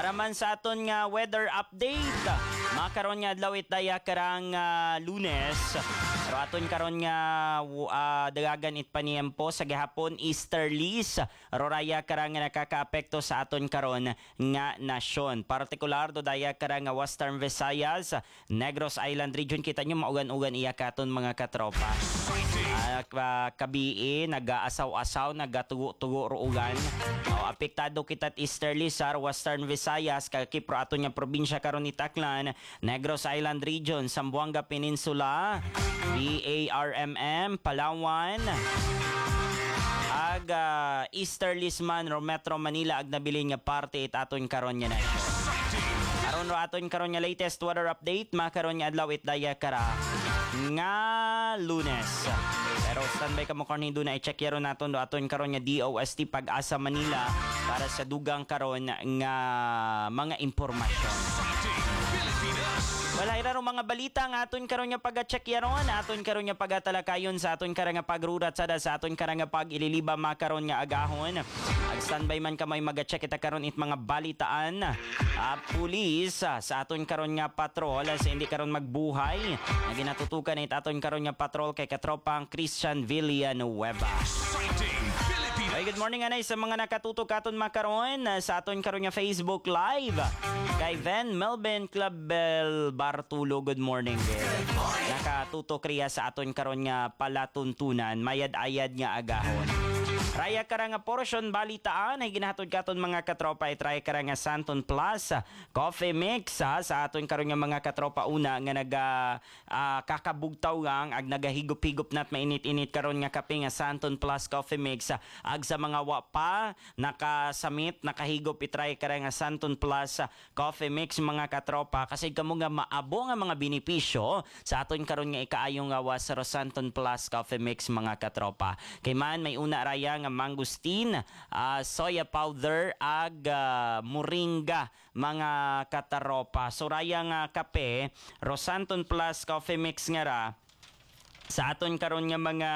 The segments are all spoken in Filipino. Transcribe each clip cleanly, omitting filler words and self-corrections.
Para man sa aton nga weather update, makaroon nga adlaw itdaya karang Lunes. Pero aton karon nga dagagan it paniempo sa gihapon easterlies. Roraya karang nga nakakaapekto sa aton karon nga nasyon. Partikular do daya karang nga Western Visayas, Negros Island region, kita nyo maugan-ugan iya katon mga katropa. Kabii nag-aasaw-asaw, nagatugo-tugo ruugan. Apektado kita easterly sa Western Visayas, kakipro ato nga probinsya karon ni Taclan, Negros Island region, Zamboanga Peninsula, BARMM, Palawan, ag easterly man ro Metro Manila ag nabilin nga parte it aton karon nga na. Aron ro aton karon nga latest weather update, makaron nga adlaw it daya kara nga Lunes. Pero standby ka mo karon do na i-check yaron naton do aton karon nga DOST Pag-asa Manila para sa dugang karon nga mga impormasyon. Wala iraro mga balita nga aton karon nga pag-check yaron, aton karon nga pagatalakayon sa aton karon nga pagrurat sa aton karon nga pag-ililiba makaron nga agahon. Ag standby man ka may mag-check ita karon it mga balitaan. Pulis sa aton karon nga patrol sa hindi karon magbuhay. Nga ginatutukan it aton karon nga patrol kay katropang Christian Villanueva. Hey, good morning anay sa mga nakatutok aton makaron sa aton karon nga Facebook Live. Kay Van Melvin Clubbel Bartulo, good morning. Nakatutok riya sa aton karon nga palatuntunan, mayad-ayad nga agahon. Raya kara nga portion balitaan ay ginahatod katon mga katropa it raya kara nga Santon Plus Coffee Mix sa aton karon nga mga katropa una nga kakabugtaw gang ag nagahigop-higop nat mainit-init karon nga kape nga Santon Plus Coffee Mix ag sa mga wa pa nakasamit nakahigop it raya kara nga Santon Plus Coffee Mix mga katropa kasi kamo nga maabo nga mga benepisyo sa aton karon nga ikaayo nga was sa Santon Plus Coffee Mix mga katropa. Kay man may una raya nga mangustin, soya powder ag moringa mga kataropa. So raya nga kape, Rosanton Plus Coffee Mix nga ra sa aton karon nga mga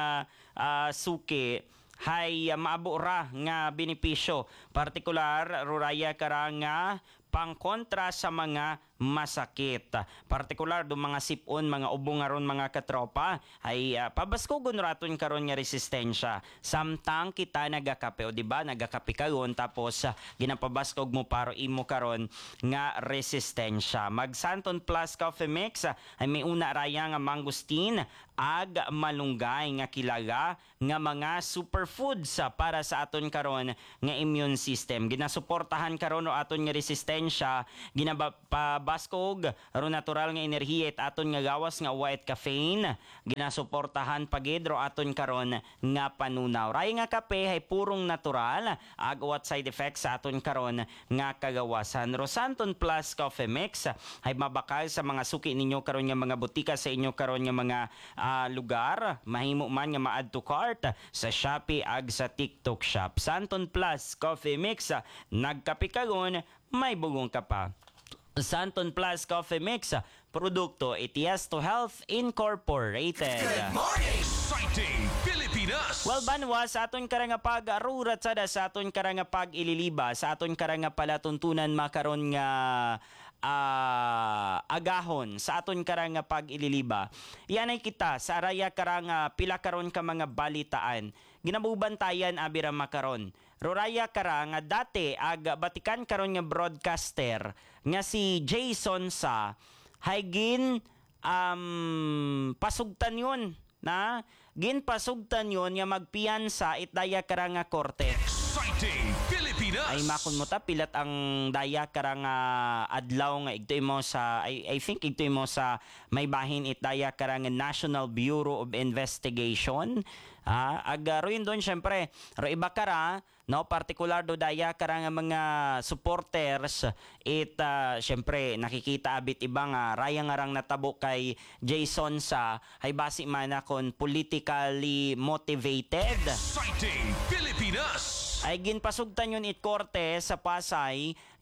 suki hay maabo ra nga benepisyo. Partikular ruraya kara nga pangkontra sa mga masakit. Partikular do mga sipon, mga ubong aron mga katropa ay pabaskogon raton karon nga resistensya. Samtang kita nagakape o di ba nagakape karon tapos ginapabaskog mo para imo karon nga resistensya. Mag Santon Plus Coffee Mix ay may una raya nga mangustin ag malunggay nga kilaga nga mga superfoods para sa aton karon nga immune system. Ginasuportahan karon o aton nga resistensya, ginapabaskog ro natural nga enerhiya it aton nga gawas nga white caffeine, ginasuportahan pagidro aton karon nga panunaw. Ray nga kape ay purong natural ag what side effects sa aton karon nga kagawasan. Rosanton Plus Coffee Mix ay mabakal sa mga suki ninyo karon nga mga butika sa inyo karon nga mga lugar. Mahimo man nga ma-add to cart sa Shopee ag sa TikTok Shop. Santon Plus Coffee Mix, nagkape karon may bugong ka pa. Santon Plus Coffee Mix, produkto ATS to Health Incorporated. Good morning, exciting Pilipinas! Well, banwa sa aton karang pag-arurat sa aton karang pag-ililiba, sa aton karang palatuntunan makaron nga agahon sa aton karang pag-ililiba. Yan ay kita sa araya karang pila karon ka mga balitaan. Ginabubantayan abira makaron. Roraya karang dati ag batikan karon nga broadcaster nga si Jason sa haygin pasugtan yun na ginpasugtan yun nga magpiyansa itdaya karang korte. Exciting Pilipinas! Ay makon mo ta pilat ang daya karang adlaw nga igtoy mo sa I think igtoy mo sa may bahin itdaya karang National Bureau of Investigation. Agaroin doon syempre ro iba kara no partikular do daya karang mga supporters syempre nakikita abit ibang raya nga rang natabo kay Jason sa hay basi man kon politically motivated. Exciting Pilipinas! Ay ginpasugtan yun it korte sa Pasay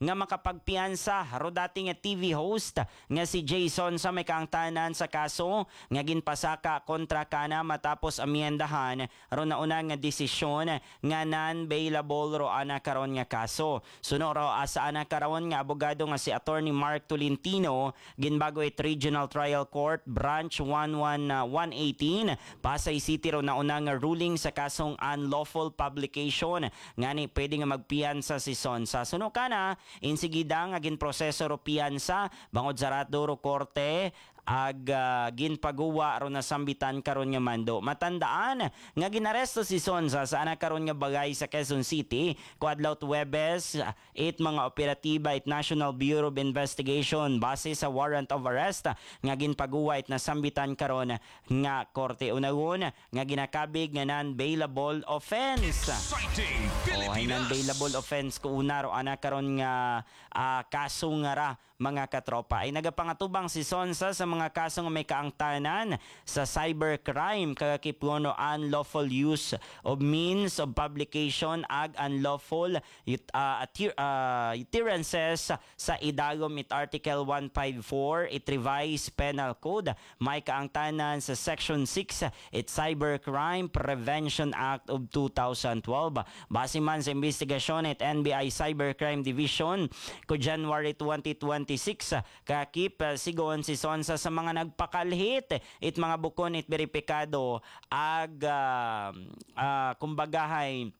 nga makapagpiansa ro dating nga TV host nga si Jason sa may kaangtanan sa kaso nga ginpasaka kontra kana matapos amyendahan ro nauna nga desisyon nga non-bailable ro ana karon nga kaso. Suno ro asa ana karon nga abogado nga si Attorney Mark Tolentino ginbago it Regional Trial Court Branch 118 Pasay City ro nauna nga ruling sa kasong unlawful publication ngani pwede nga magpiyansa si Sonsa. Suno kana insigida nga ginproseso ro piyansa bangod sa rato ro korte ag ginpaguwa ro nasambitan karon nga mando. Matandaan nga ginaresto si Sonsa sa ana karon nga bagay sa Quezon City kuadlaw Huwebes it mga operatiba it National Bureau of Investigation base sa warrant of arrest nga ginpaguwa it nasambitan karon nga korte. Unagon nga ginakabig nga non-bailable offense. Exciting Ay Pilipinas. non-bailable offense ko una ro ana karon nga kaso nga ra mga katropa. Ay nagapangatubang si Sonsa sa mga kaso nga may kaangtanan sa cybercrime kagakipuno unlawful use of means of publication ag unlawful utterances sa idagom it Article 154 it revised penal code may kaangtanan sa Section 6 it Cybercrime Prevention Act of 2012 base man sa investigasyon it NBI Cybercrime Division ko January 2026 kakip sigon si Sonsa sa mga nagpakalhit it mga bukon it beripikado ag kumbagahay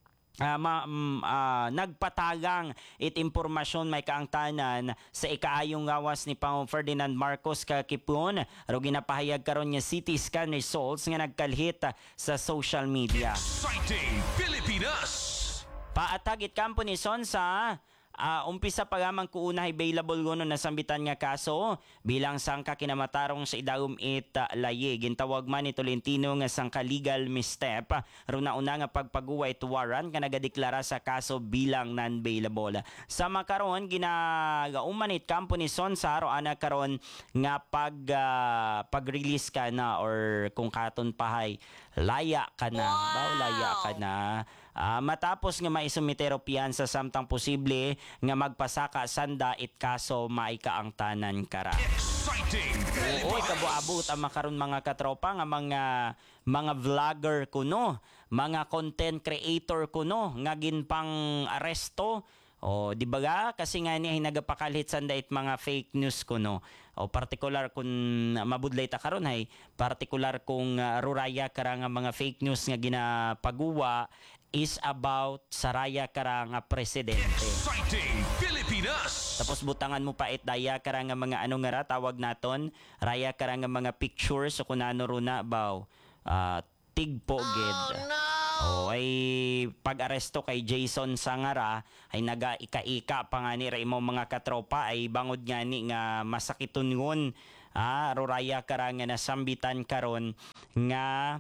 nagpatagang it impormasyon may kaangtanan sa ikaayong gawas ni Pangulong Ferdinand Marcos kakipon ro ginapahayag karon niya CT scan results nga nagkalhit sa social media. Exciting Pilipinas. Paatagit kampo ni Sonsa umpisa pa gamang kuunay available gono na sambitan nga kaso bilang sangka kinamatarong sa idagom it laye gintawag man ni Tolentino nga sangka legal misstep ro nauna nga pagpaguwa it warrant nga nagadeklara sa kaso bilang non-bailable. Sa makaron ginagauman it kampo ni Sonsa ro ana karon nga pag-release ka na or kung katon pahay laya ka na. Baw laya ka na. Matapos nga maisumitero piyansa samtang posible nga magpasaka sanda it kaso maikaangtanan kara. Exciting Oo, kabuabot ang makaron mga katropa nga mga vlogger kuno, mga content creator kuno nga ginpang aresto. O di ba ga kasi nga niya hinagapakalhit sanda it mga fake news kuno. O particular kung mabudlay ta karon hay particular kung ruraya kara nga mga fake news nga ginapaguwa is about Saraya kara nga presidente. Exciting Pilipinas. Tapos butangan mo pa it daya kara nga mga ano nga ra tawag naton, raya kara nga mga pictures so kunano runa baw. Tigpo gid. Oh, ay pag-aresto kay Jason Sangara ay naga-ika-ika pa nga ni Raymond mga katropa ay bangod nga ni nga masakiton ngon. Ruraya kara nga nasambitan karon nga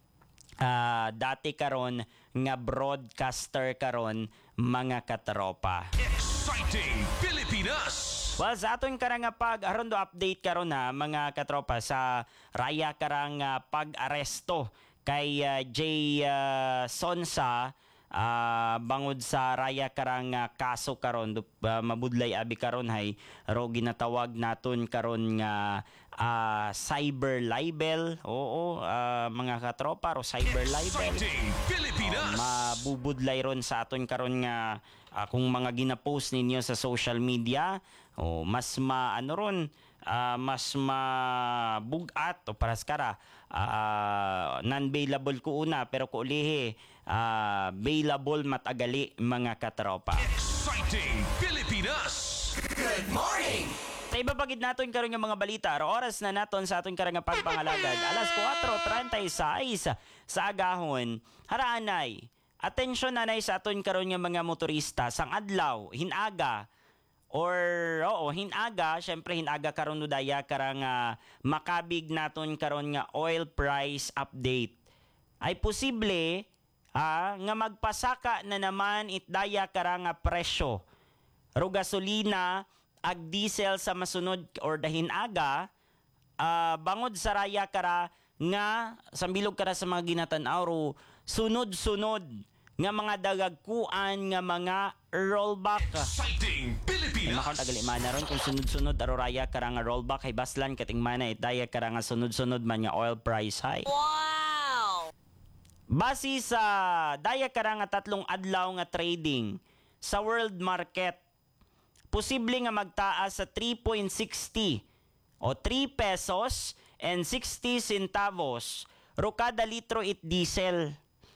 dati karon nga broadcaster karon mga katropa. Exciting Pilipinas. Well, sa aton karang pag-arondo update karon na mga katropa sa raya karang pag-aresto kay Jay Sonsa bangod sa raya karang kaso karon mabudlay abi karon hay ro ginatawag naton karon nga cyber libel. Oo, mga katropa ro cyber libel. Exciting Pilipinas. Mabubudlay ron sa aton karon nga kung mga gina-post ninyo sa social media mas maano ron mas mabugat o paras kara non-bailable ko una pero ko ulihi bailable matagali mga katropa. Exciting Pilipinas. Good morning. Sa iba pagid naton karon nga mga balita, oras na naton sa aton karang pagpangalagad. Alas 4:36 sa agahon. Haraanay. Atensyon nanay sa aton karon nga mga motorista sang adlaw, hinaga hinaga, syempre hinaga karon no daya karang makabig naton karon nga oil price update. Ay posible nga magpasaka na naman itdaya karang presyo. Ro gasolina ag diesel sa masunod or dahin aga bangod sa raya kara nga sambilog kara sa mga ginatan-aw ro sunod-sunod nga mga dagagkuan nga mga rollback. Exciting Pilipinas. Makon tagali mana ron kung sunod-sunod aroraya kara nga rollback hay baslan kating mana itaya kara nga sunod-sunod man nga oil price high. Wow! Base sa daya kara nga 3 adlaw nga trading sa world market, posible nga magtaas sa 3.60 o 3 pesos and 60 centavos ro kada litro it diesel.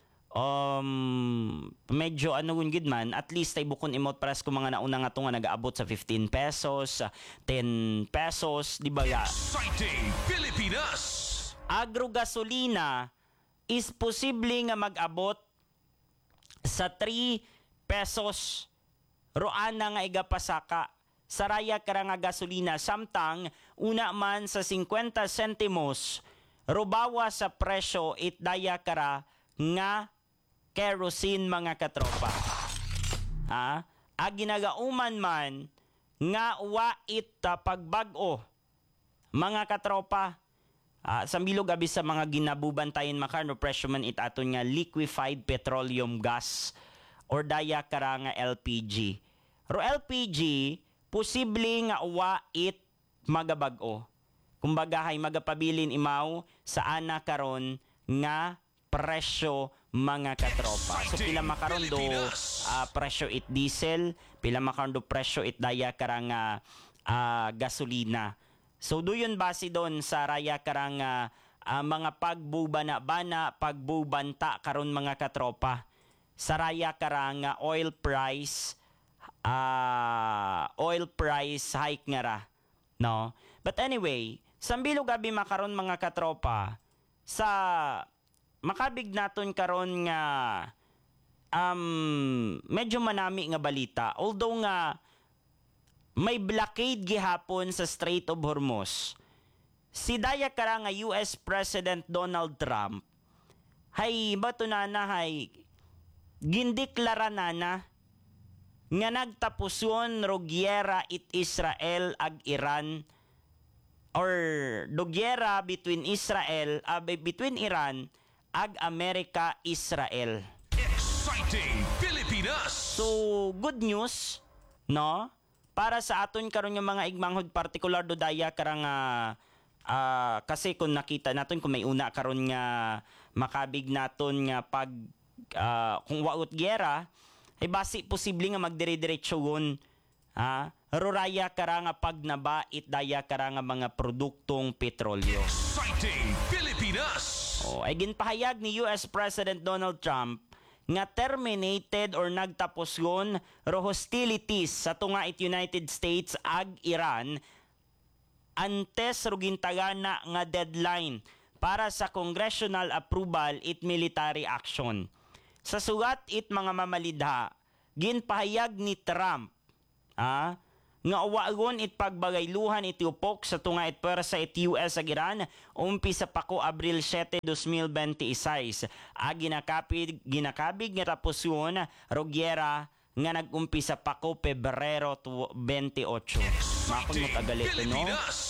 Medyo ano gud man, at least ay bukon imot paras ko mga nauna nga to nga nagaabot sa 15 pesos, 10 pesos, di ba ga? Exciting Pilipinas. Agrogasolina is posible nga mag-abot sa 3 pesos. Roana nga igapasaka. Saraya kara nga gasolina samtang una man sa 50 centimos rubawa sa presyo it daya kara nga kerosene mga katropa. Ha? Ginagauman man nga wait pagbag-o mga katropa. Sa bilog abis sa mga ginabubantayin makarno presyo man it aton nga liquefied petroleum gas or daya kara nga LPG. Ro LPG posible nga wait magabag-o. Kumbaga hay magapabilin imaw sa ana karon nga presyo mga katropa. So pila makaron do presyo it diesel, pila makaron do presyo it daya karang gasolina. So doon base doon sa raya karang mga pagbubana-bana, pagbubanta karon mga katropa. Sa raya karang oil price hike nga ra, no? But anyway, sambilog gabi makaron mga katropa sa makabig naton karon nga medyo manami nga balita, although nga may blockade gihapon sa Strait of Hormuz. Si daya kara nga US President Donald Trump hay bato na hay gindeklara na nga nagtapuson ro gyera it Israel ag Iran or do gyera between Iran ag Amerika Israel. Exciting Pilipinas. So good news, no? Para sa aton karon nga mga igmanghod partikular do daya karang kasi kung nakita naton kung may una karon nga makabig naton nga pag kung waot gyera ay basi posible nga magdire-diretsogon ruraya kara nga pagnabait daya kara nga mga produktong petrolyo. Exciting Pilipinas. Ay ginpahayag ni US President Donald Trump nga terminated or nagtapos ro hostilities sa tunga it United States ag Iran antes ro gintagana nga deadline para sa congressional approval it military action. Sa sugat it mga mamalidha, ginpahayag ni Trump nga uwagon it pagbagayluhan iti upok sa tunga it pwersa it US ag Iran umpisa pa ko Abril 7, 2026. Ginakabig nga tapos yun rogyera nga nagumpisa pa ko Pebrero 28. Makon mo tagalito no?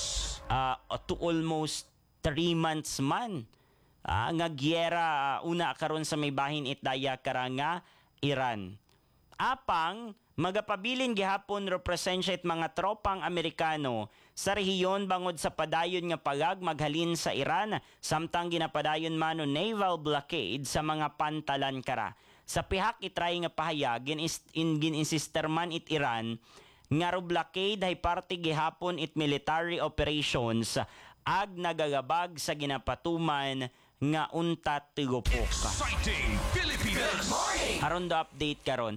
To almost 3 months man. Nga gyera una karon sa may bahin it daya karanga Iran. Apang magapabilin gihapon represensya it mga tropang Amerikano sa rehiyon bangod sa padayon nga pagag maghalin sa Iran samtang ginapadayon mano naval blockade sa mga pantalan kara. Sa pihak itry nga pahayag gin-insister man it Iran nga ro blockade hay parte gihapon it military operations ag nagagabag sa ginapatuman nga untat tigupok. Exciting Pilipinas. Aron do update karon.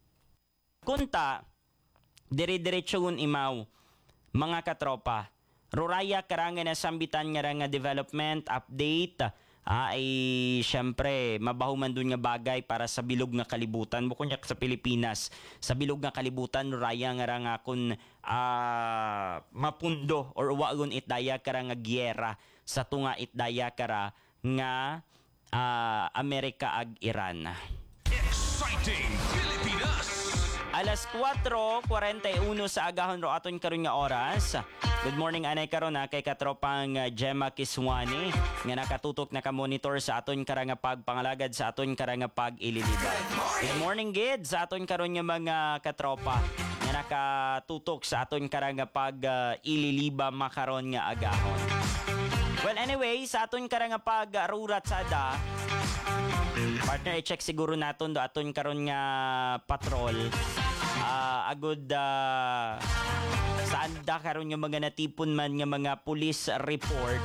Kunta, dire-diretsoon imaw, mga katropa. Ruraya karanga na sambitan nga development, update, ay syempre, mabahuman dun nga bagay para sa bilog nga kalibutan. Bukod niya sa Pilipinas, sa bilog nga kalibutan, ruraya nga kung mapundo or wagon itdaya kara nga gyera sa tunga itdaya kara nga Amerika ag Iran. Exciting Pilipinas. Alas 4:41 sa agahon ro aton karon nga oras. Good morning anay karon na kay katropang Gemma Kiswani nga nakatutok na ka-monitor sa aton karang pagpangalagad sa aton karang pag-ililibad. Good morning gid sa aton karon nga mga katropa nga nakatutok sa aton karang pag-ililiba makaron nga agahon. Well anyway, sa aton karang pag-rurat sada partner, i-check siguro naton do aton karon nga patrol. Agud saan da karon nga mga natipon man nga mga police report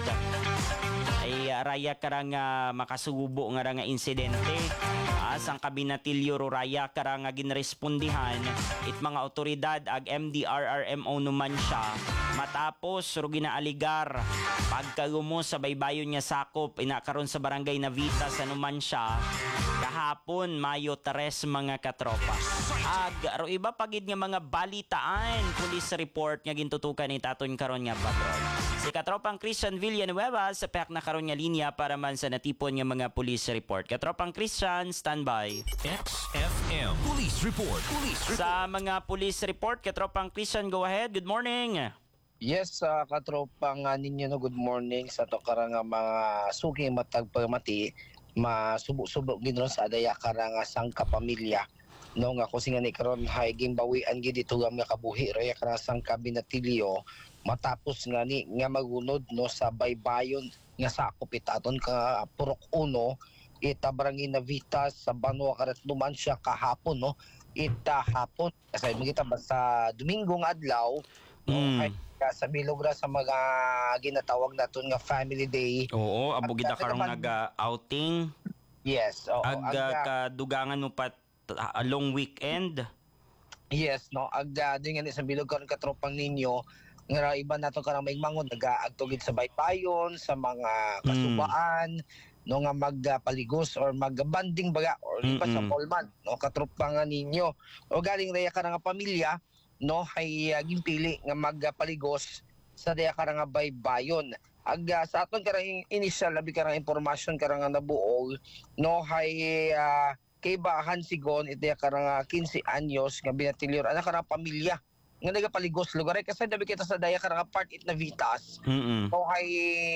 ay raya karang makasubo nga nga insidente. Sang kabinatilyo ro raya karang ginrespondihan it mga otoridad ag MDRRMO numan siya matapos ro ginaaligar pagkagumo sa baybayon nga sakop inakaron sa barangay Navita sa Numancia kahapon Mayo 3 mga katropa. Ro iba pagid nga mga balitaan police report nga gintutukan ni taton karon nga patrol. Si katropang Christian Villanueva sa pek na karon nga linya para man sa natipon nga mga police report. Katropang Christian, standby. XFM Police Report. Sa mga police report, katropang Christian, go ahead. Good morning. Yes, katropang ninyo no, good morning sa to karang mga suking matag pagmati masubo-subo gidron sa adaya karang sang kapamilya no nga kusinga ni karon hay gimbawian gid dito nga kabuhi raya karang sang kabinatilyo matapos nga ni nga magunod no sa baybayon nga sakop itaton ka Purok 1 ita barangay Navita sa Banwa Karat Numancia kahapon no ita hapon kasi magita basta Dominggo nga adlaw no ay sa bilog ra sa mga ginatawag naton nga family day. Oo, abo gid karong nag-outing. Yes, oo. Kadugangan mo pa a long weekend. Yes, no. Din nga sa bilog karon katropang ninyo nga iba nato karang maigmangon nagaagtugid sa baybayon sa mga kasubaan no nga magpaligos or magbanding baga or iba sa Polman no katropang ninyo. O galing raya karang pamilya no hay gimpili nga magpaligos sa daya karang baybayon. Sa aton karang initial labi karang impormasyon karang nabuog no hay kay bahan sigon iti karang 15 anyos nga binatilyor ana karang pamilya nga nagapaligos lugar kasi dabi kita sa daya karang part it na Vitas. So hay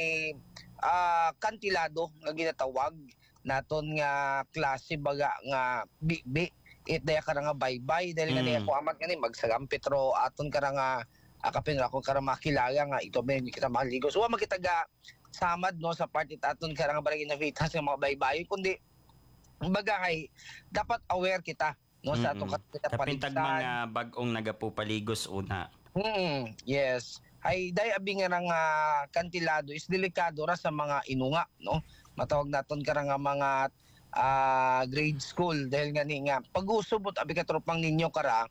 kantilado nga ginatawag naton nga klase baga nga bibi it daya karang baybay dahil nga niya ko amat nga magsagampit ro aton karang kapin ako karang makilala nga ito ba kita maligos so magkitaga samad no sa part it aton karang barangay Navita sa mga baybay kundi baga kay dapat aware kita no sa atong kapintag mga bag-ong nagapupaligos una. Yes ay day abi nga nga kantilado is delikado ra sa mga inunga no matawag naton karang mga grade school dahil nga ni nga pag-usubot abi katropang ninyo kara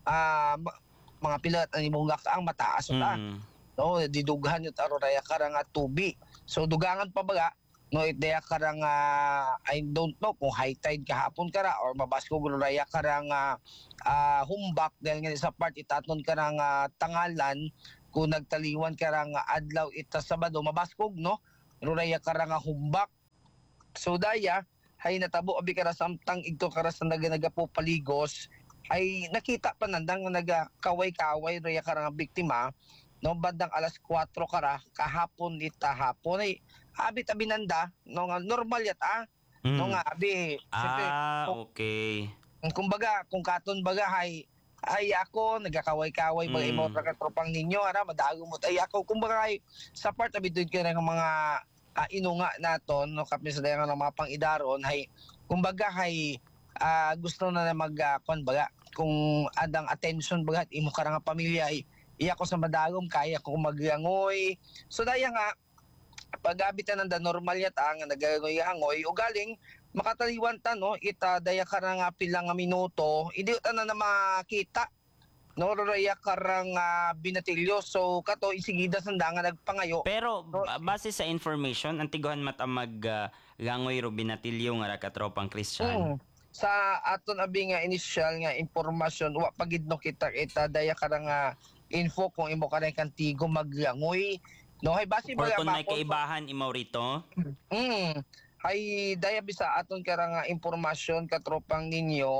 mga pilat ani mong ang mataas ta no didughan yut aro raya karang tubi so dugangan pa baga no ideya karang I don't know kung high tide kahapon kara or mabasko raya karang humbak dahil nga sa part itaton karang tangalan kung nagtaliwan karang adlaw ita Sabado mabaskog no raya karang humbak so daya hay natabo abi kara samtang igto kara sa naganaga po paligos ay nakita pa nandang nagakaway-kaway raya karang biktima no bandang alas 4 kara kahapon ita hapon ay abit abinanda no nga normal yat no nga abi okay kumbaga kung katon baga ay ako nagakaway-kaway baga imo ra katropang ninyo ara madago mo ay ako kumbaga ay sa part abi dud kay nga mga inunga naton no kapin sa dayangan ng mga pangidaron hay kumbaga hay gusto na magkon baga kung adang attention baga imo karang pamilya ay iya ko sa madagom kaya ko magyangoy so daya nga pag-abitan ng normal yata nga nagagangoy o galing makataliwan ta no ita daya karang pilang minuto hindi ta na makita no raya karang binatilyo so kato isigida sandangan nagpangayo pero base sa information antiguhan mata gangoy ro binatilyo nga katropang Christian sa aton abi nga initial nga impormasyon wa pagid no kita daya karang info kung imo kanay kantigo maglangoy no hay base baga may kaibahan imo rito ay daya bisa aton karang impormasyon katropang ninyo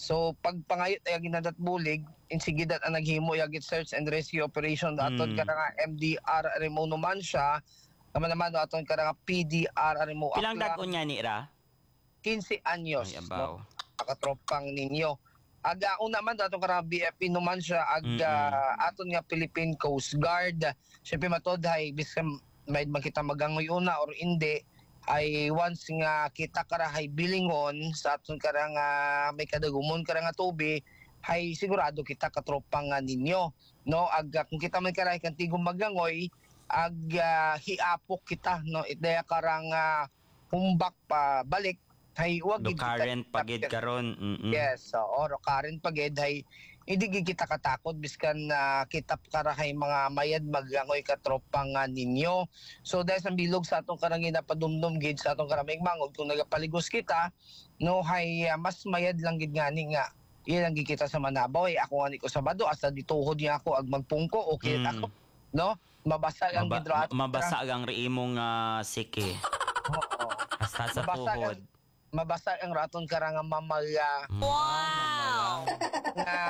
So pagpangayot ay ginadat bulig, insigidat ang naghimo yagit search and rescue operation daton ka nga MDR remo naman siya. Kama naman aton ka nga PDR remo Pilang dagon nga ni Ra? 15 anyos. Ay, abaw. Nakatropang ninyo. Aga una man dato ka BFP naman siya aton nga Philippine Coast Guard. Syempre matod hay bisan may makita magangoy una or hindi ay once nga kita karahay bilingon sa aton karang may kadagumon karang nga tubi ay sigurado kita katropang nga ninyo no aga kung kita may karahay kan tigong magangoy hiapok kita no itaya karang humbak pa balik ay wag Do current pagid karon. yes or current pagid ay hindi kita katakot biskan kita karahay mga mayad magangoy katropang ninyo. So dahil sa bilog sa atong karang ginapadumdum gid sa atong karaming mangod kung nagapaligos kita no hay mas mayad lang gid ngani nga iyan ang kita sa Manabaw ay ako ani ko Sabado asa dituhod niya ako ag magpungko okay ako no mabasa ang gidra Mabasa ang riimong siki. oo Hasta sa Mabasa tuhod. mabasa ang raton karang mamaga nga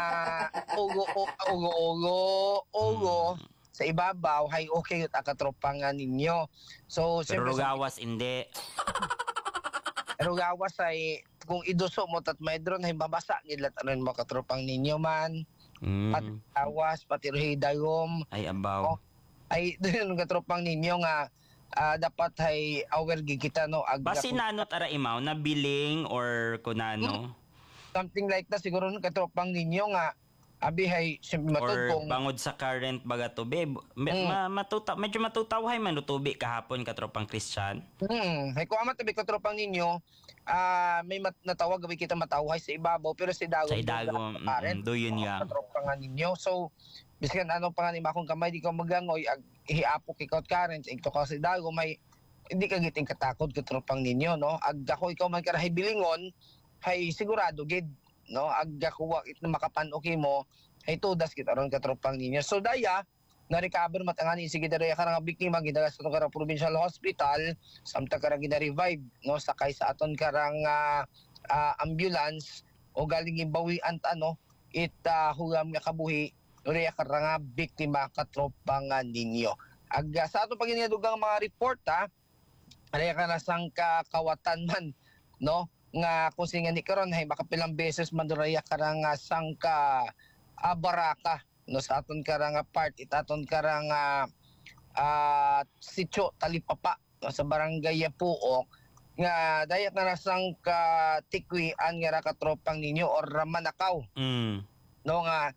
ugo sa ibabaw hay okay ut akatropang ninyo. So Pero siyempre Rugawas hindi. Rugawas ay kung iduso mo tat maedron hay babasa gid aron mo katropang ninyo man. At awas pati dayom Ay abaw. ay doon katropang ninyo nga dapat hay aware gid kita no Basi nanot ara imaw na biling or kunano something like that siguro nung katropang ninyo nga abi hay siyempre matod or kung bangod sa current baga tubi. Medyo matutaw hay man tubi kahapon katropang Christian. hay ko amat tabi katropang ninyo may natawag gabi kita matawhay sa ibabaw pero sa Sa idagom do yun nga. katropang ninyo so biskan ano pa nga ni akong kamay di ko magangoy hiapok ikaw current ito ka sa dago may hindi ka giting katakot katropang ninyo no ag ako ikaw man karahay bilingon hay sigurado gid no ag ako wa it makapan-okay mo hay tudas kita ron katropang ninyo so daya na-recover matangani sige dara karang biktima gidagas sa karang provincial hospital samtang karang gina-revive no sakay sa aton karang ambulance o galing imbawian ano hugam nga kabuhi Uriya karanga biktima katropang ninyo. Sa ato paginidugang mga report uriya ka nasang kawatan man no nga kung singa ni karon hay makapilang beses man uriya karanga sang baraka no sa aton karanga part itaton karanga sitio Talipapa no, sa barangay Puok nga daya ka nasang tikwian nga katropang ninyo or Manakaw. No nga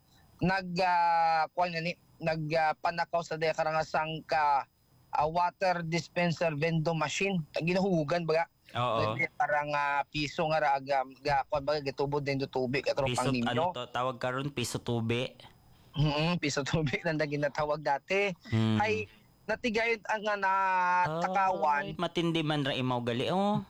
nagpanakaw sa daya karangasang water dispenser vending machine ginahugan baga Oo. parang piso nga raga baga gitubod din do tubig at Piso ropang ninyo ano to tawag karon piso tubi. piso tubig nang ginatawag dati ay natigayon ang natakawan Ay, matindi man ra imaw gali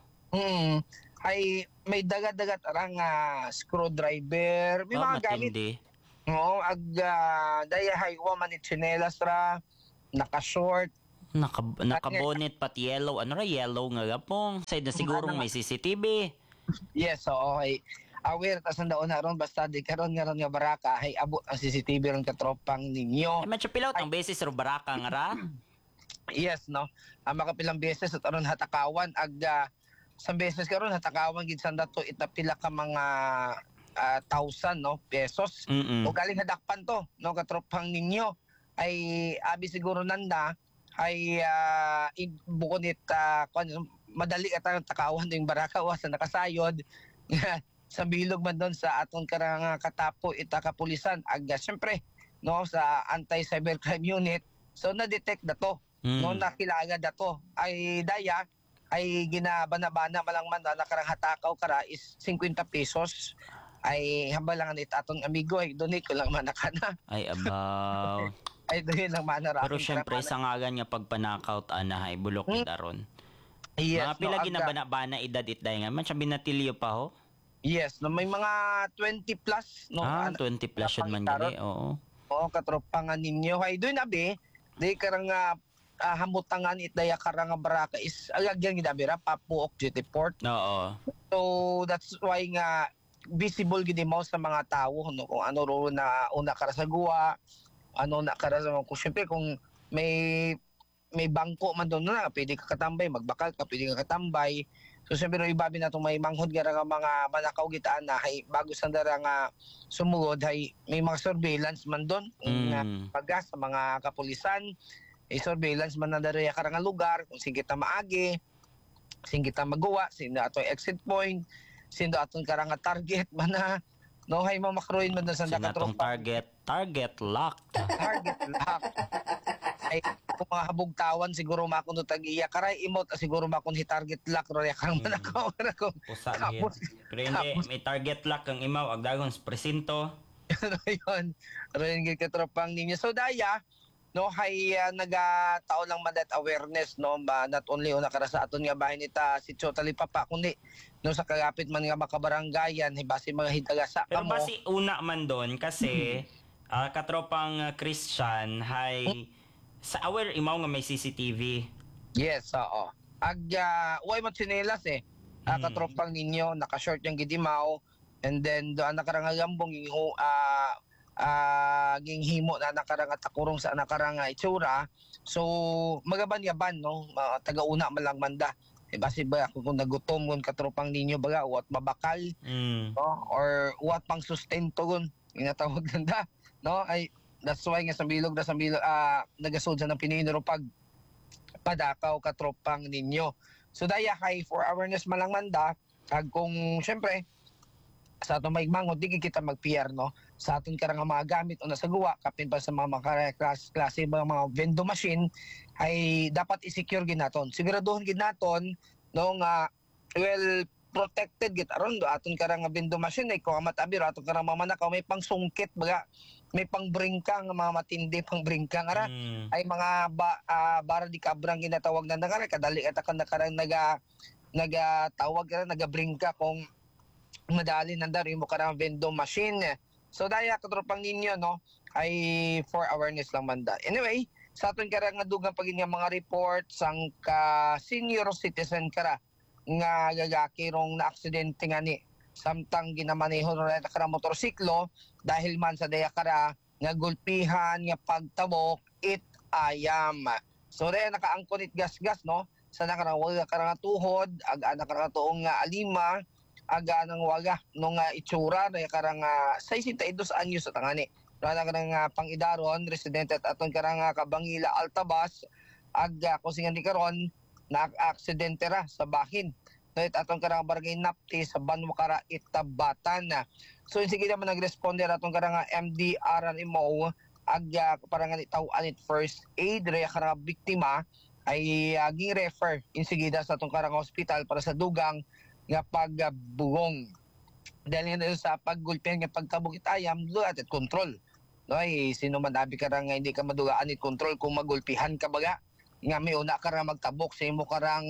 ay may dagat-dagat arang screwdriver may mga gamit. matindi. Oo, daya hay wa man tsinelas ra, naka-short. Naka-bonnet pati yellow. Ano ra yellow nga gapong. Side na sigurong may CCTV. Yes, so okay. Aware tas daon na ron basta di karon nga ron nga baraka hay abot ang CCTV ron katropang ninyo. Ay medyo pilot ang beses ro baraka nga ra. Yes, no. Ang makapilang beses at aron hatakawan sa beses karon hatakawan gid sanda to itapila ka mga 1,000 no pesos. O galing hadakpan to no katropang ninyo ay abi siguro nanda ay bukod madali at takawan yung baraka wa sa nakasayod sa bilog man doon sa aton karang katapo kapulisan syempre no sa anti-cybercrime unit so na-detect dato no nakilaga dato ay daya ay ginabana-bana malang man na karang hatakaw kara is 50 pesos ay hambalangan itatong amigo ay donate ko lang manakana. Ay abaw. Ay doon lang manara. Pero syempre sa ngagan nga pagpanakaut ay bulok daron. Yes, mga pila ginabana-bana edad itday nga man siya binatilyo pa ho. Yes, no may mga 20 plus no. 20 plus yun man gali, oo. Oo, katropangan ninyo. Ay doon abi, di karang hamutangan itdaya karang baraka is agyan gidabira Papuok City Port. Oo. So that's why nga visible gid mo sa mga tawo no kung ano ro na una kara sa guwa, ano na kara sa kung syempre kung may bangko man doon na pwede ka katambay, magbakal ka pwede ka katambay. So syempre no ibabi na itong may manghod nga nga mga manakaw gitaan na hay bago sa dara nga sumugod hay may mga surveillance man doon nga pagas sa mga kapulisan, surveillance man na dara ka nga lugar kung sige ta maagi, sige ta magawa, sino ato exit point, sino aton karang nga target man na no hay mamakroin man doon sa Sinatong target locked. target lock. Ay kung mga habugtawan siguro makon tag-iya karay imot siguro makon target lock ro ya karang manakaw na ko. Pusa niya. Pero hindi, may target lock ang imaw, agdagon sa presinto. Ayun. Rin gid ka tropang ninyo. So daya no hay nagatao lang man that awareness no ba not only una kara sa aton nga bahin ita si Talipapa kundi no sa kagapit man nga makabaranggayan hay base mga hidagasa Pero kamo. basi una man doon kasi katropang Christian hay sa aware imaw nga may CCTV. Yes, oo. Way mo tsinelas katropang ninyo, naka-short yung gidimaw, and then doon nakarang gambong yung ginghimo na nakarang takurong sa nakarang itsura. So, magaban-yaban, no? Taga-una man lang manda. Basi ba kung nagutom kung katropang ninyo baga, what mabakal, no? Or what pang sustento kung inatawag nanda, no? Ay, that's why nga sa bilog nagasud sa ng Pinino pag padakaw katropang ninyo. So daya kay for awareness man lang manda kag kung syempre sa aton maigmangod di kita mag-PR no sa aton karang mga gamit o nasa guwa kapin pa sa mga klase mga vending machine ay dapat i-secure gid naton. Siguraduhon gid naton no nga well protected gid aron do aton karang vending machine ay kung matabi ro aton karang mamanakaw may pangsungkit baga may pangbringkang mga matindi pangbringkang ara ay mga bara di kabrang ginatawag na nakara kadali at kan nakarang nagatawag ka nagabringka kung madali nandari mo karang vending machine. So daya katropang ninyo no ay for awareness lang man da. Anyway, sa aton karang nga dugang pagin nga mga report sang ka senior citizen kara nga gagaki rong na aksidente nga ni samtang ginamaneho na karang motorsiklo dahil man sa daya kara nga gulpihan nga pagtabok it ayam. So daya nakaangkon it gasgas no sa nakarang waga karang tuhod aga nakarang tuong nga alima aga nang waga no nga itsura daya karang 62 anyos sa tangani. Rana karang pangidaron residente at aton karang Kabangila Altabas aga kusingan di karon na aksidente ra sa bahin. Dahil atong karang barangay Napti sa Banwakara Itabatan. So sige naman nag-responder atong karang MDR mo parang itawaan it first aid reya karang biktima ay ging-refer insigida sa atong karang hospital para sa dugang nga pagbugong. Dahil nga sa paggulpihan nga pagkabukit ayam do at control. No ay sino man abi karang hindi ka madugaan it control kung magulpihan ka baga nga may una karang magtabok sa imo karang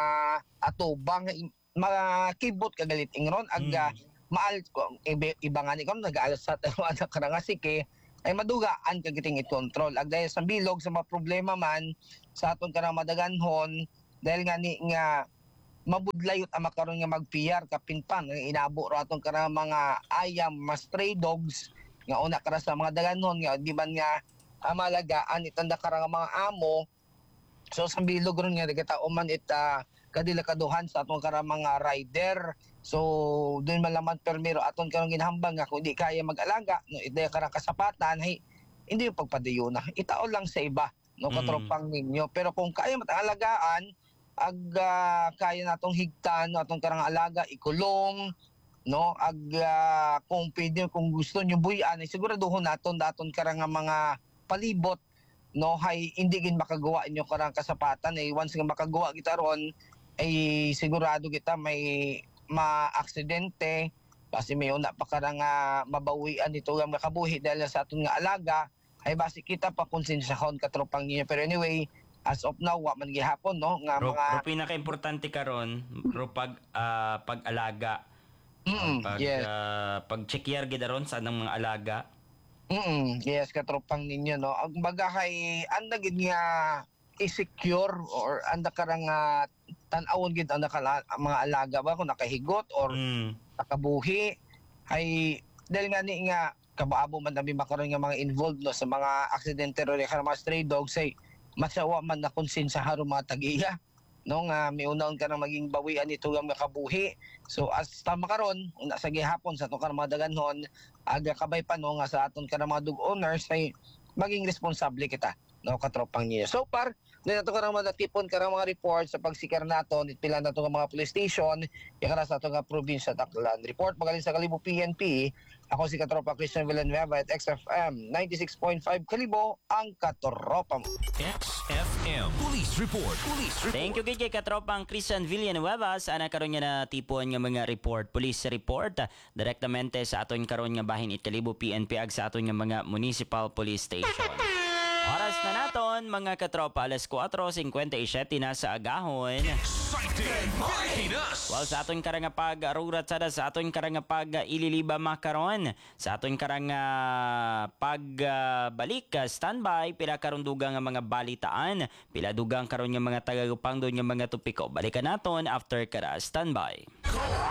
atubang mga kibot kagalit ingron aga maal iba nga ni kon nag-alas sa ana karang sike ay madugaan kagiting i-control agday sa bilog sa mga problema man sa aton karang madaganhon dahil nga ni nga mabudlayot ang makaron nga mag-PR kapinpan nga inabo ro aton karang mga ayam mas stray dogs nga una kara sa mga daganhon nga di man nga malagaan itanda karang mga amo. So sa bilog ron nga nagkatao man kadilakaduhan sa atong karang mga rider. So doon man lamang permiro aton karong ginahambang nga kung di kaya mag-alaga no ide karang kasapatan hay hindi yung pagpadayon na itao lang sa iba no katropang ninyo. Pero kung kaya matalagaan kaya natong higtan no atong karang alaga ikulong no kung pwede kung gusto nyo buyan ay siguraduhon naton karang mga palibot no hay hindi gin makagawa inyo karang kasapatan once nga makagawa kita ron ay sigurado kita may maaksidente kasi may una pa karang mabawian dito nga makabuhi dahil sa aton nga alaga ay basi kita pa konsensyahon katropang niya. Pero anyway as of now wa man gihapon no nga mga pinaka-importante karon pag-alaga yes. Pag-check-year gid ron sa anang mga alaga. Yes, katropang ninyo, no? Ang bagahay, anda gid nga i-secure or anda karang tanawon gid ang mga alaga ba kung nakahigot or nakabuhi. ay dahil nga ni nga kabaabo man namin makaroon nga mga involved no sa mga aksidente ro ka mga stray dogs ay masawa man na konsin sa haro mga tagiya no nga may unaon ka nang maging bawian ito nga makabuhi. So as tama karon una sa gihapon sa aton ka mga daganhon aga kabay pa no nga sa aton ka mga dog owners ay maging responsable kita no katropang niya. So far na nato ka mga natipon ka mga report sa pagsikar naton itpila nato nga mga police station yakara sa ato nga probinsya Tacloban. Report magaling sa Kalibo PNP. Ako si Katropa Christian Villanueva at XFM 96.5 Kalibo ang katropa mo. XFM Police Report. Police Report. Thank you kay katropang Christian Villanueva sa karon nga natipon nga mga report, police report direktamente sa aton karon nga bahin it Kalibo PNP ag sa aton nga mga municipal police station. Oras na naton mga katropa, alas 4:57 na sa agahon. Exciting. Pilipinas. Well, sa aton karang pag-arurat sada sa aton karang pag-ililiba makaron sa aton karang pagbalik standby pila karon dugang nga mga balitaan, pila dugang karon nga mga tagagupang doon nga mga tupiko. Balikan naton after kara standby.